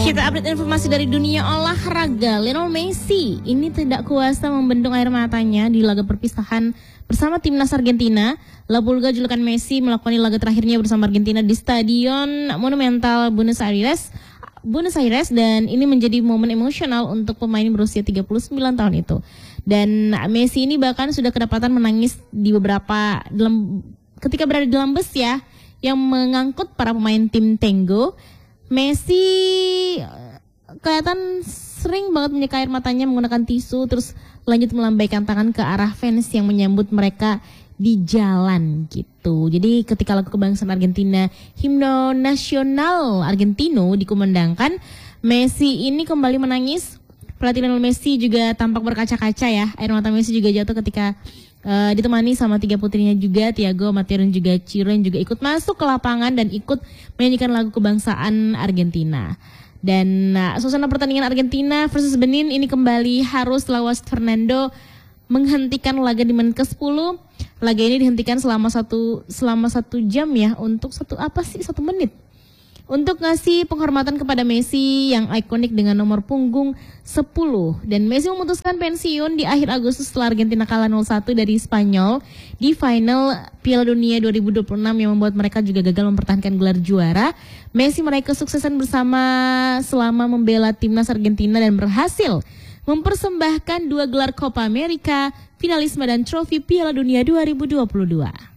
Kita update informasi dari dunia olahraga. Lionel Messi ini tidak kuasa membendung air matanya di laga perpisahan bersama timnas Argentina. La Pulga julukan Messi melakukan laga terakhirnya bersama Argentina di Stadion Monumental Buenos Aires, dan ini menjadi momen emosional untuk pemain berusia 39 tahun itu. Dan Messi ini bahkan sudah kedapatan menangis di ketika berada di dalam bus ya, yang mengangkut para pemain tim Tango. Messi kelihatan sering banget menyeka air matanya menggunakan tisu, terus lanjut melambaikan tangan ke arah fans yang menyambut mereka di jalan gitu. Jadi ketika lagu kebangsaan Argentina, himno nasional Argentino dikumandangkan, Messi ini kembali menangis. Pelatih Lionel Messi juga tampak berkaca-kaca ya. Air mata Messi juga jatuh ketika ditemani sama 3 putrinya juga, Thiago, Matteo dan juga Ciro, yang juga ikut masuk ke lapangan dan ikut menyanyikan lagu kebangsaan Argentina. Dan suasana pertandingan Argentina versus Benin ini kembali harus lawas Fernando menghentikan laga di menit ke-10. Laga ini dihentikan selama satu jam ya, untuk satu menit. Untuk ngasih penghormatan kepada Messi yang ikonik dengan nomor punggung 10. Dan Messi memutuskan pensiun di akhir Agustus setelah Argentina kalah 0-1 dari Spanyol di final Piala Dunia 2026 yang membuat mereka juga gagal mempertahankan gelar juara. Messi meraih kesuksesan bersama selama membela timnas Argentina dan berhasil mempersembahkan 2 gelar Copa America, finalisme dan trofi Piala Dunia 2022.